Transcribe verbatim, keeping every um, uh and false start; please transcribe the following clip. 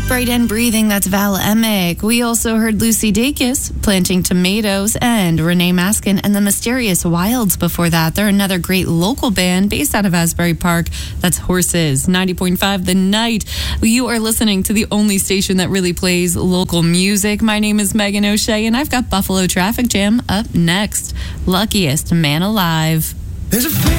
Upright and Breathing, that's Val Emick. We also heard Lucy Dacus, Planting Tomatoes, and Renee Maskin and the Mysterious Wilds before that. They're another great local band based out of Asbury Park. That's Horses, ninety point five The Night. You are listening to the only station that really plays local music. My name is Megan O'Shea, and I've got Buffalo Traffic Jam up next. Luckiest Man Alive. There's a